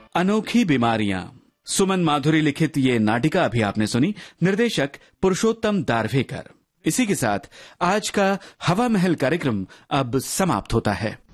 अनोखी बीमारियां। सुमन माधुरी लिखित ये नाटिका अभी आपने सुनी, निर्देशक पुरुषोत्तम दारवेकर। इसी के साथ आज का हवा महल कार्यक्रम अब समाप्त होता है।